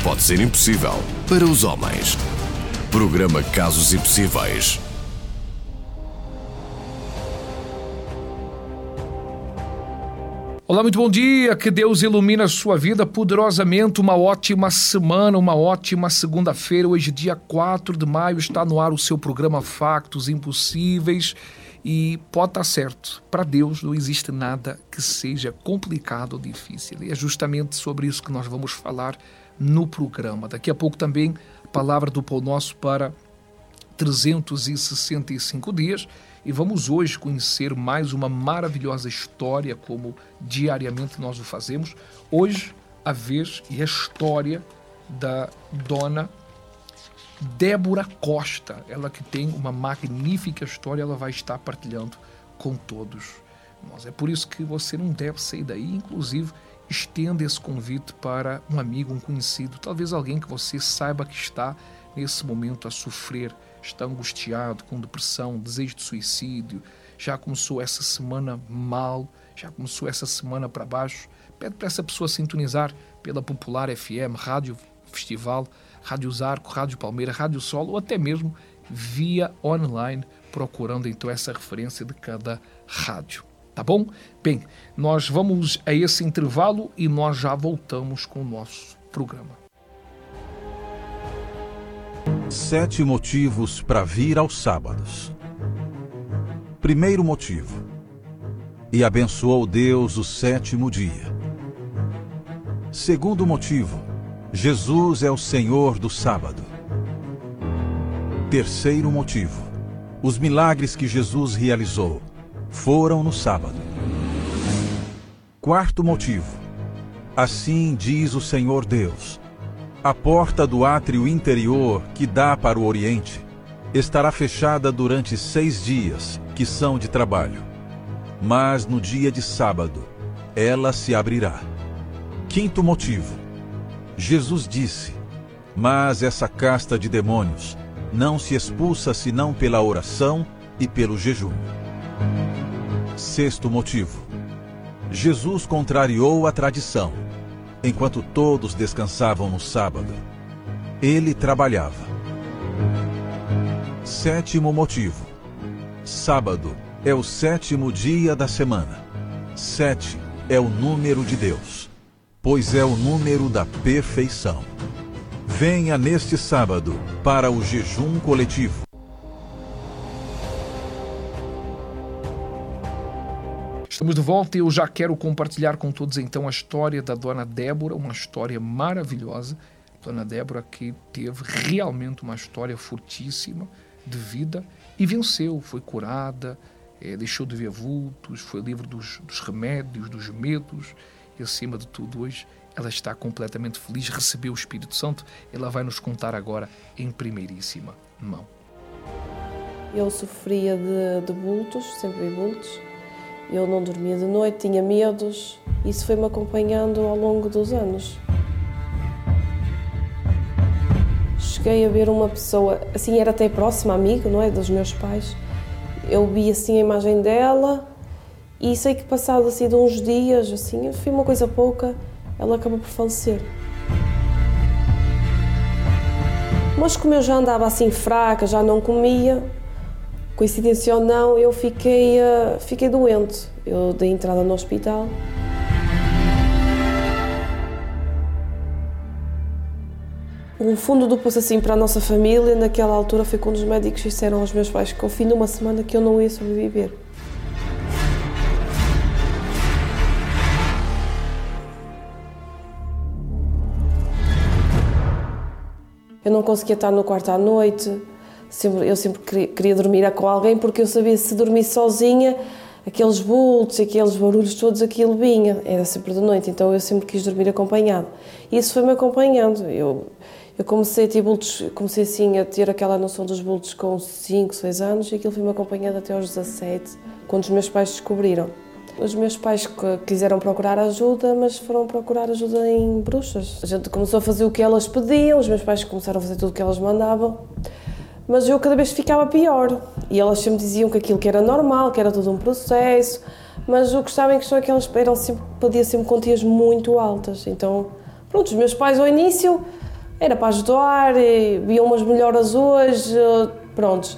pode ser impossível para os homens. Programa Casos Impossíveis. Olá, muito bom dia, que Deus ilumine a sua vida poderosamente, uma ótima semana, uma ótima segunda-feira. Hoje, dia 4 de maio, está no ar o seu programa Factos Impossíveis e pode estar certo, para Deus não existe nada que seja complicado ou difícil e é justamente sobre isso que nós vamos falar no programa. Daqui a pouco também a palavra do Pão Nosso para 365 dias. E vamos hoje conhecer mais uma maravilhosa história, como diariamente nós o fazemos. Hoje, a vez e a história da dona Débora Costa. Ela que tem uma magnífica história, ela vai estar partilhando com todos nós. É por isso que você não deve sair daí, inclusive estenda esse convite para um amigo, um conhecido, talvez alguém que você saiba que está nesse momento a sofrer, está angustiado, com depressão, desejo de suicídio, já começou essa semana mal, já começou essa semana para baixo. Pede para essa pessoa sintonizar pela Popular FM, Rádio Festival, Rádio Zarco, Rádio Palmeira, Rádio Sol, ou até mesmo via online, procurando então essa referência de cada rádio. Tá bom? Bem, nós vamos a esse intervalo e nós já voltamos com o nosso programa. 7 motivos para vir aos sábados. Primeiro motivo: e abençoou Deus o 7º dia. Segundo motivo: Jesus é o Senhor do sábado. Terceiro motivo: os milagres que Jesus realizou foram no sábado. Quarto motivo: assim diz o Senhor Deus: a porta do átrio interior que dá para o Oriente estará fechada durante 6 dias, que são de trabalho. Mas no dia de sábado, ela se abrirá. Quinto motivo: Jesus disse: mas essa casta de demônios não se expulsa senão pela oração e pelo jejum. Sexto motivo: Jesus contrariou a tradição. Enquanto todos descansavam no sábado, ele trabalhava. Sétimo motivo: sábado é o 7º dia da semana. 7 é o número de Deus, pois é o número da perfeição. Venha neste sábado para o jejum coletivo. Estamos de volta e eu já quero compartilhar com todos então a história da dona Débora, uma história maravilhosa. Dona Débora que teve realmente uma história fortíssima de vida e venceu, foi curada, deixou de ver vultos, foi livre dos remédios, dos medos e acima de tudo hoje ela está completamente feliz, recebeu o Espírito Santo. Ela vai nos contar agora em primeiríssima mão. Eu sofria de bultos, sempre vi bultos. Eu não dormia de noite, tinha medos. Isso foi-me acompanhando ao longo dos anos. Cheguei a ver uma pessoa, assim, era até próxima, amiga, não é, dos meus pais. Eu vi, assim, a imagem dela e sei que passado, assim, de uns dias, assim, foi uma coisa pouca, ela acabou por falecer. Mas como eu já andava, assim, fraca, já não comia, coincidência ou não, eu fiquei doente. Eu dei entrada no hospital. O fundo do poço, assim, para a nossa família, naquela altura, foi quando os médicos disseram aos meus pais que ao fim de uma semana que eu não ia sobreviver. Eu não conseguia estar no quarto à noite. Eu sempre queria dormir com alguém, porque eu sabia que se dormisse sozinha, aqueles bultos, aqueles barulhos todos, aquilo vinha. Era sempre de noite, então eu sempre quis dormir acompanhado. E isso foi-me acompanhando. Eu comecei a ter bultos, comecei assim a ter aquela noção dos bultos com 5, 6 anos, e aquilo foi-me acompanhado até aos 17, quando os meus pais descobriram. Os meus pais quiseram procurar ajuda, mas foram procurar ajuda em bruxas. A gente começou a fazer o que elas pediam, os meus pais começaram a fazer tudo o que elas mandavam. Mas eu cada vez ficava pior. E elas sempre diziam que aquilo que era normal, que era todo um processo. Mas o que estava em questão é que elas pediam sempre quantias muito altas. Então, pronto, os meus pais ao início Era para ajudar, viam umas melhoras hoje, prontos.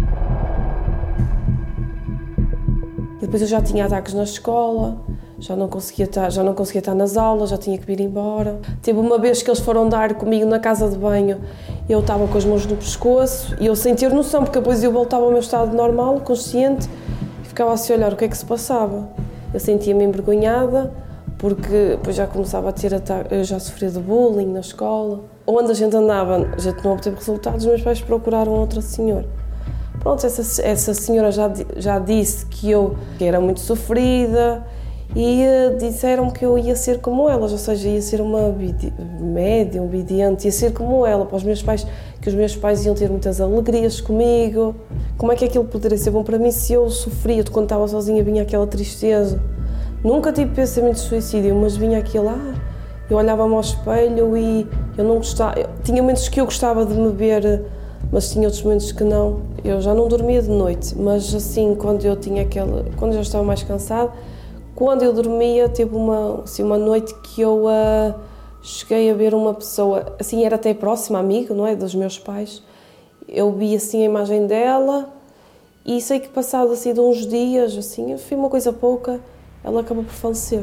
E depois eu já tinha ataques na escola, já não conseguia estar nas aulas, já tinha que vir embora. Teve uma vez que eles foram dar comigo na casa de banho, eu estava com as mãos no pescoço e eu sem ter noção, porque depois eu voltava ao meu estado normal, consciente, e ficava assim a olhar o que é que se passava. Eu sentia-me envergonhada, porque depois já começava a ter ataques, eu já sofria de bullying na escola. Onde a gente andava, a gente não obteve resultados, os meus pais procuraram outra senhora. Pronto, essa senhora já disse que eu era muito sofrida e disseram que eu ia ser como elas, ou seja, ia ser uma médium, vidente, ia ser como ela, para os meus pais, que os meus pais iam ter muitas alegrias comigo. Como é que aquilo poderia ser bom para mim se eu sofria, quando estava sozinha vinha aquela tristeza. Nunca tive pensamento de suicídio, mas vinha aquilo eu olhava-me ao espelho e eu não gostava, tinha momentos que eu gostava de me ver, mas tinha outros momentos que não. Eu já não dormia de noite, mas assim, quando eu já estava mais cansada, quando eu dormia, teve uma noite que eu cheguei a ver uma pessoa, assim, era até próxima, amiga, não é, dos meus pais. Eu vi assim a imagem dela e sei que passado assim de uns dias, assim, foi uma coisa pouca, ela acabou por falecer.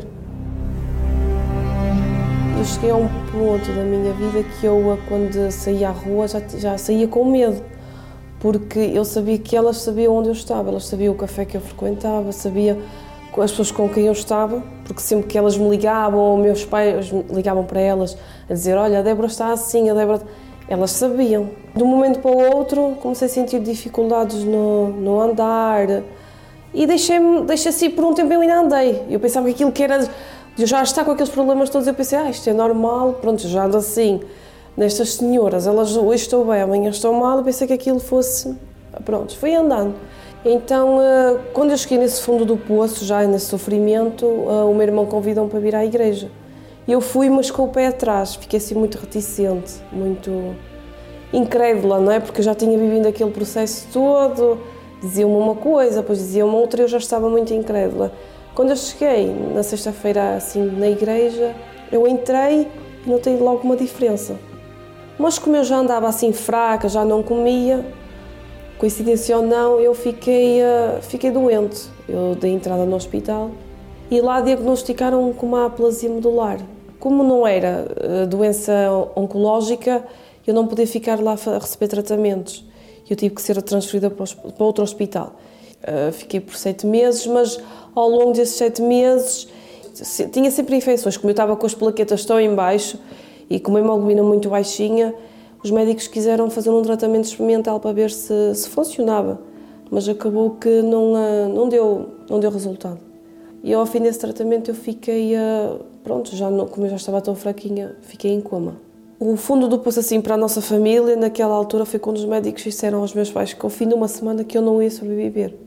Eu cheguei a um ponto da minha vida que eu, quando saía à rua, já saía com medo, porque eu sabia que elas sabiam onde eu estava, elas sabiam o café que eu frequentava, sabia as pessoas com quem eu estava, porque sempre que elas me ligavam, ou meus pais ligavam para elas a dizer, olha, a Débora está assim, a Débora... Elas sabiam. De um momento para o outro, comecei a sentir dificuldades no andar e deixei assim, por um tempo eu ainda andei. Eu pensava que aquilo que era... Eu já estar com aqueles problemas todos, eu pensei, isto é normal, pronto, já ando assim, nestas senhoras, elas hoje estou bem, amanhã estou mal, eu pensei que aquilo fosse, pronto, fui andando. Então, quando eu cheguei nesse fundo do poço, já nesse sofrimento, o meu irmão convidou-me para vir à igreja. Eu fui, mas com o pé atrás, fiquei assim muito reticente, muito incrédula, não é? Porque eu já tinha vivido aquele processo todo, diziam-me uma coisa, depois diziam-me outra, e eu já estava muito incrédula. Quando eu cheguei, na sexta-feira, assim, na igreja, eu entrei e notei logo uma diferença. Mas como eu já andava assim fraca, já não comia, coincidência ou não, eu fiquei doente. Eu dei entrada no hospital e lá diagnosticaram-me com uma aplasia medular. Como não era doença oncológica, eu não podia ficar lá a receber tratamentos. Eu tive que ser transferida para outro hospital. Fiquei por 7 meses, mas ao longo desses 7 meses tinha sempre infecções. Como eu estava com as plaquetas tão em baixo e com uma hemoglobina muito baixinha, os médicos quiseram fazer um tratamento experimental para ver se funcionava, mas acabou que não deu resultado. E ao fim desse tratamento eu fiquei, pronto, como eu já estava tão fraquinha, fiquei em coma. O fundo do poço assim para a nossa família, naquela altura, foi quando os médicos disseram aos meus pais que ao fim de uma semana que eu não ia sobreviver.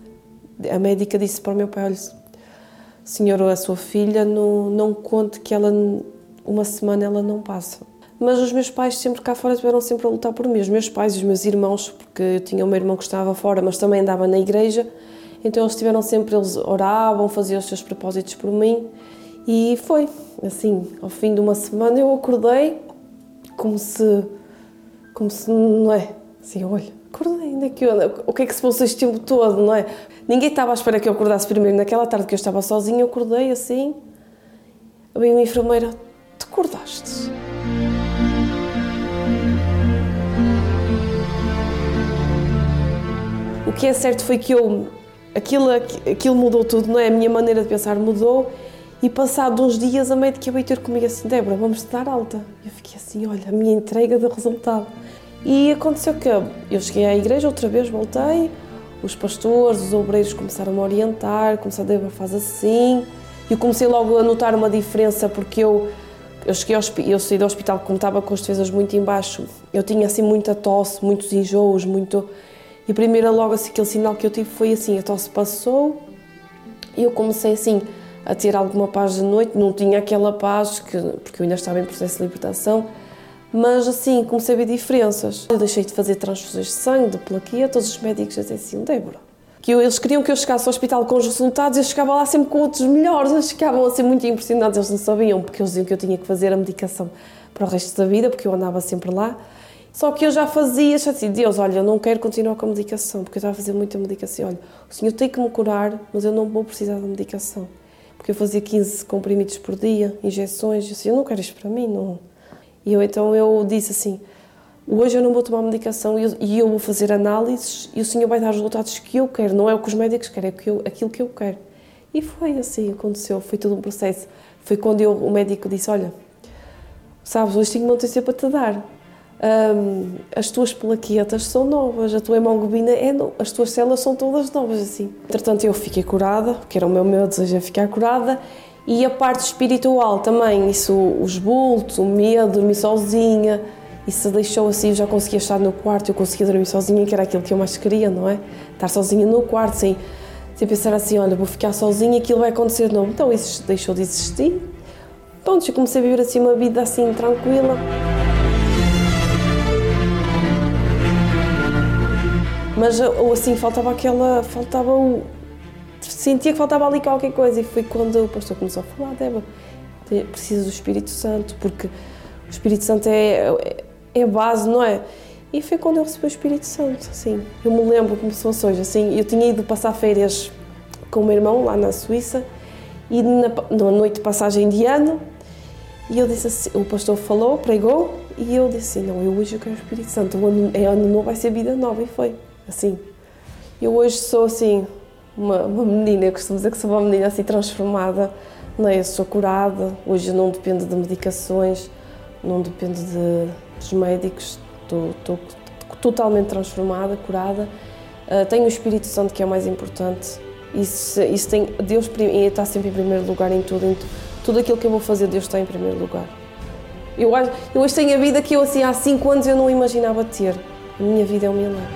A médica disse para o meu pai, olha, senhor, a sua filha, não conte que uma semana ela não passa. Mas os meus pais sempre cá fora estiveram sempre a lutar por mim, os meus pais e os meus irmãos, porque eu tinha o meu irmão que estava fora, mas também andava na igreja, então eles oravam, faziam os seus propósitos por mim, e foi assim, ao fim de uma semana eu acordei como se não é, assim, olha, acordei, ainda que o que é que se passou este tempo todo, não é? Ninguém estava à espera que eu acordasse primeiro, naquela tarde que eu estava sozinha, eu acordei assim, veio uma enfermeira, tu acordaste? O que é certo foi que aquilo mudou tudo, não é? A minha maneira de pensar mudou e passado uns dias a médica veio ter comigo assim, Débora, vamos te dar alta. Eu fiquei assim, olha, a minha entrega deu resultado. E aconteceu que eu cheguei à igreja outra vez, voltei, os pastores, os obreiros começaram a orientar, começaram a Débora, faz assim. E eu comecei logo a notar uma diferença porque eu saí do hospital, como estava com as defesas muito em baixo, eu tinha assim muita tosse, muitos enjoos, E a primeira logo assim, aquele sinal que eu tive foi assim, a tosse passou e eu comecei assim a ter alguma paz de noite, não tinha aquela paz, porque eu ainda estava em processo de libertação, mas assim, comecei a ver diferenças. Eu deixei de fazer transfusões de sangue, de plaquetas, os médicos diziam assim, Débora, que eles queriam que eu chegasse ao hospital com os resultados, eu chegava lá sempre com outros melhores, eles ficavam assim muito impressionados, eles não sabiam, porque eles diziam que eu tinha que fazer a medicação para o resto da vida, porque eu andava sempre lá. Só que eu já fazia, já disse, Deus, olha, eu não quero continuar com a medicação, porque eu estava a fazer muita medicação. Olha, o Senhor tem que me curar, mas eu não vou precisar da medicação. Porque eu fazia 15 comprimidos por dia, injeções, eu disse, eu não quero isto para mim, não. E então eu disse assim, hoje eu não vou tomar medicação e eu vou fazer análises e o Senhor vai dar os resultados que eu quero, não é o que os médicos querem, é aquilo que eu quero. E foi assim, aconteceu, foi todo um processo. Foi quando o médico disse, olha, sabes, hoje tenho uma notícia para te dar. As tuas plaquetas são novas, a tua hemoglobina é nova, as tuas células são todas novas, assim. Entretanto, eu fiquei curada, que era o meu desejo, é ficar curada, e a parte espiritual também, isso, os bultos, o medo, dormir sozinha, isso deixou assim, eu já conseguia estar no quarto, eu conseguia dormir sozinha, que era aquilo que eu mais queria, não é? Estar sozinha no quarto, sem pensar assim, olha, vou ficar sozinha e aquilo vai acontecer de novo. Então isso deixou de existir. Pronto, eu comecei a viver assim uma vida assim tranquila. Mas assim, sentia que faltava ali qualquer coisa e foi quando o pastor começou a falar, Débora, precisa do Espírito Santo, porque o Espírito Santo é a base, não é? E foi quando eu recebi o Espírito Santo, assim. Eu me lembro como se fosse hoje, assim, eu tinha ido passar férias com o meu irmão lá na Suíça e na noite de passagem de ano, e eu disse assim, o pastor falou, pregou, e eu disse assim, não, eu quero o Espírito Santo, o ano novo vai ser vida nova, e foi, assim. Eu hoje sou, assim, uma menina, eu costumo dizer que sou uma menina, assim, transformada, não é? Eu sou curada, hoje eu não dependo de medicações, não dependo dos médicos, estou totalmente transformada, curada. Tenho o Espírito Santo, que é o mais importante. Isso tem, Deus está sempre em primeiro lugar em tudo aquilo que eu vou fazer, Deus está em primeiro lugar. Eu hoje tenho a vida que eu, assim, há 5 anos eu não imaginava ter. A minha vida é um milagre.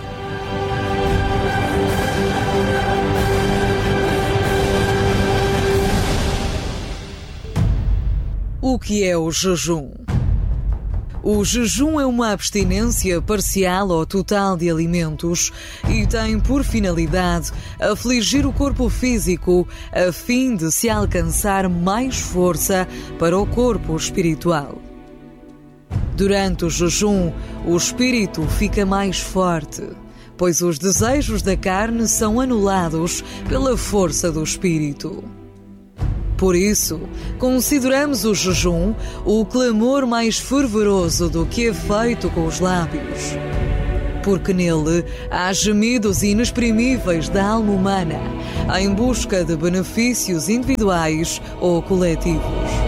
O que é o jejum? O jejum é uma abstinência parcial ou total de alimentos e tem por finalidade afligir o corpo físico a fim de se alcançar mais força para o corpo espiritual. Durante o jejum, o espírito fica mais forte, pois os desejos da carne são anulados pela força do espírito. Por isso, consideramos o jejum o clamor mais fervoroso do que é feito com os lábios. Porque nele há gemidos inexprimíveis da alma humana em busca de benefícios individuais ou coletivos.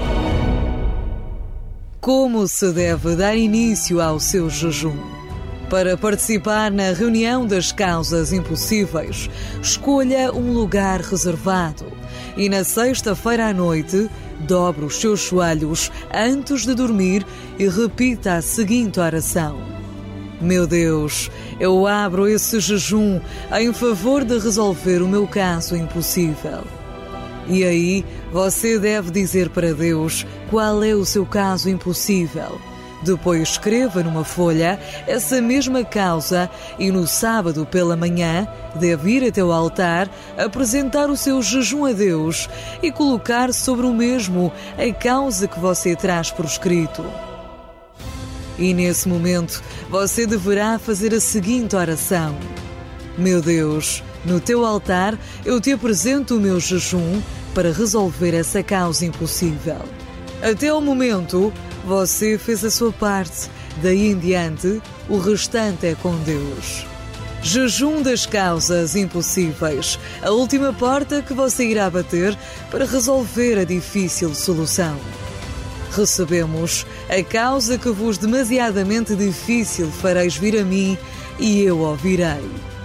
Como se deve dar início ao seu jejum? Para participar na reunião das causas impossíveis, escolha um lugar reservado e na sexta-feira à noite, dobre os seus joelhos antes de dormir e repita a seguinte oração: Meu Deus, eu abro esse jejum em favor de resolver o meu caso impossível. E aí, você deve dizer para Deus qual é o seu caso impossível. Depois escreva numa folha essa mesma causa e no sábado pela manhã deve ir até o altar, apresentar o seu jejum a Deus e colocar sobre o mesmo a causa que você traz por escrito. E nesse momento você deverá fazer a seguinte oração: Meu Deus, no teu altar eu te apresento o meu jejum para resolver essa causa impossível. Até o momento, você fez a sua parte, daí em diante, o restante é com Deus. Jejum das causas impossíveis, a última porta que você irá bater para resolver a difícil solução. Recebemos a causa que vos demasiadamente difícil fareis vir a mim e eu ouvirei.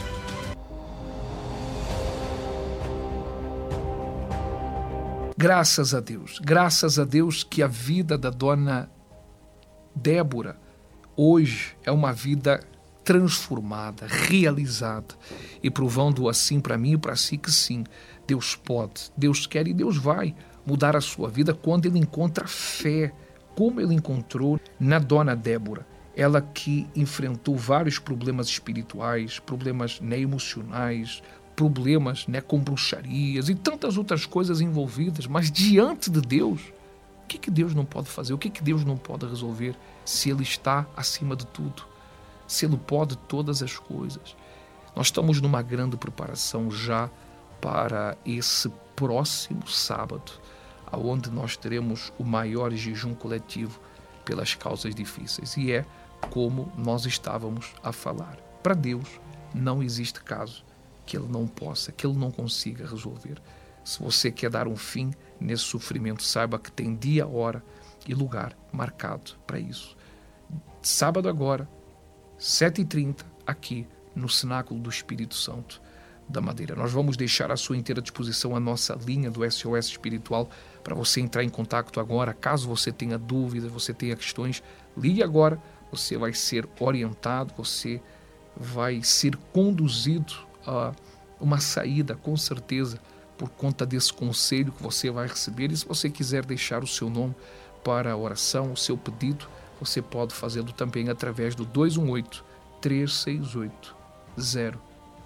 Graças a Deus que a vida da dona Débora hoje é uma vida transformada, realizada e provando assim para mim e para si que sim, Deus pode, Deus quer e Deus vai mudar a sua vida quando Ele encontra fé, como Ele encontrou na dona Débora. Ela que enfrentou vários problemas espirituais, problemas emocionais, problemas, né, com bruxarias e tantas outras coisas envolvidas, mas diante de Deus, o que Deus não pode fazer? O que Deus não pode resolver se Ele está acima de tudo? Se Ele pode todas as coisas? Nós estamos numa grande preparação já para esse próximo sábado, onde nós teremos o maior jejum coletivo pelas causas difíceis. E é como nós estávamos a falar. Para Deus não existe caso que Ele não possa, que Ele não consiga resolver. Se você quer dar um fim nesse sofrimento, saiba que tem dia, hora e lugar marcado para isso. Sábado agora, 7h30, aqui no Cenáculo do Espírito Santo da Madeira. Nós vamos deixar à sua inteira disposição a nossa linha do SOS Espiritual para você entrar em contato agora. Caso você tenha dúvidas, você tenha questões, ligue agora. Você vai ser orientado, você vai ser conduzido a uma saída, com certeza, por conta desse conselho que você vai receber. E se você quiser deixar o seu nome para a oração, o seu pedido, você pode fazê-lo também através do 218-368-008.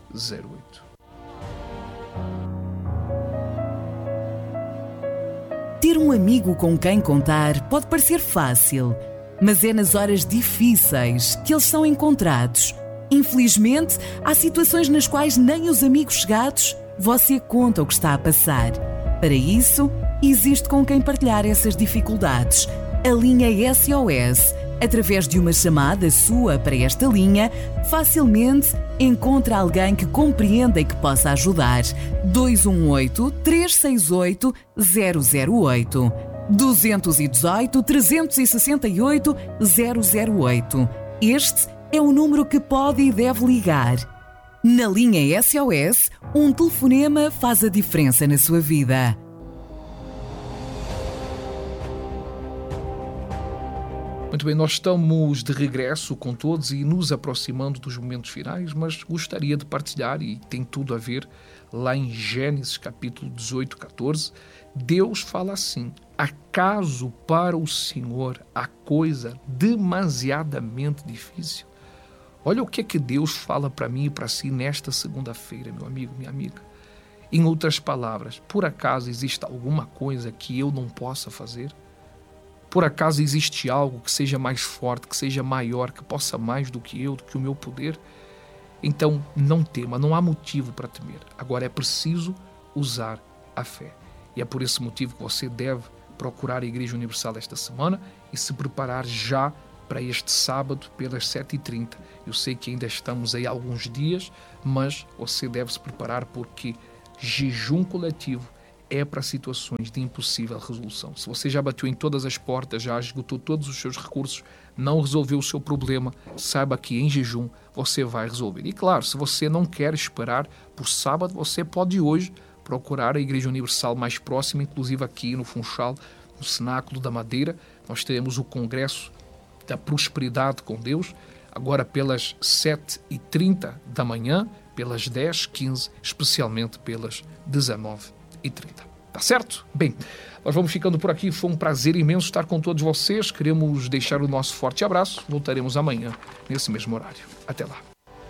Ter um amigo com quem contar pode parecer fácil, mas é nas horas difíceis que eles são encontrados. Infelizmente, há situações nas quais nem os amigos chegados você conta o que está a passar. Para isso, existe com quem partilhar essas dificuldades. A linha SOS, através de uma chamada sua para esta linha, facilmente encontra alguém que compreenda e que possa ajudar. 218-368-008. 218-368-008. Este é o número que pode e deve ligar. Na linha SOS, um telefonema faz a diferença na sua vida. Muito bem, nós estamos de regresso com todos e nos aproximando dos momentos finais, mas gostaria de partilhar, e tem tudo a ver, lá em Gênesis capítulo 18, 14, Deus fala assim: acaso para o Senhor há coisa demasiadamente difícil? Olha o que é que Deus fala para mim e para si nesta segunda-feira, meu amigo, minha amiga. Em outras palavras, por acaso existe alguma coisa que eu não possa fazer? Por acaso existe algo que seja mais forte, que seja maior, que possa mais do que eu, do que o meu poder? Então não tema, não há motivo para temer. Agora é preciso usar a fé. E é por esse motivo que você deve procurar a Igreja Universal esta semana e se preparar já para este sábado pelas 7h30. Eu sei que ainda estamos aí alguns dias, mas você deve se preparar porque jejum coletivo é para situações de impossível resolução. Se você já bateu em todas as portas, já esgotou todos os seus recursos, não resolveu o seu problema, saiba que em jejum você vai resolver. E claro, se você não quer esperar por sábado, você pode hoje procurar a Igreja Universal mais próxima, inclusive aqui no Funchal, no Cenáculo da Madeira. Nós teremos o Congresso da Prosperidade com Deus, agora pelas 7h30 da manhã, pelas 10h15, especialmente pelas 19h30. Tá certo? Bem, nós vamos ficando por aqui. Foi um prazer imenso estar com todos vocês. Queremos deixar o nosso forte abraço. Voltaremos amanhã, nesse mesmo horário. Até lá.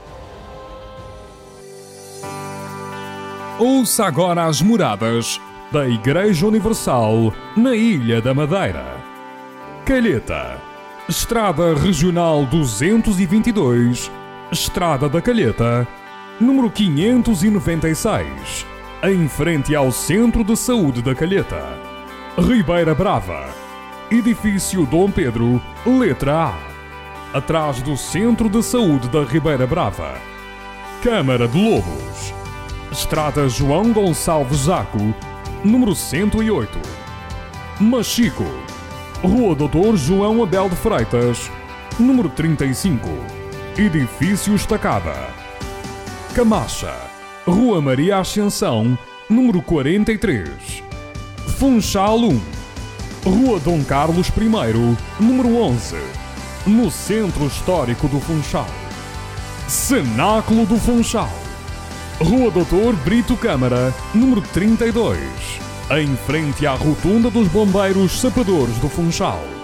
Ouça agora as moradas da Igreja Universal na Ilha da Madeira. Calheta, Estrada Regional 222, Estrada da Calheta, número 596, em frente ao Centro de Saúde da Calheta. Ribeira Brava, Edifício Dom Pedro, letra A, atrás do Centro de Saúde da Ribeira Brava. Câmara de Lobos, Estrada João Gonçalves Zaco, número 108. Machico, Rua Doutor João Abel de Freitas, número 35, Edifício Estacada. Camacha, Rua Maria Ascensão, número 43. Funchal 1, Rua Dom Carlos I, número 11, no Centro Histórico do Funchal. Cenáculo do Funchal, Rua Doutor Brito Câmara, número 32, em frente à Rotunda dos Bombeiros Sapadores do Funchal.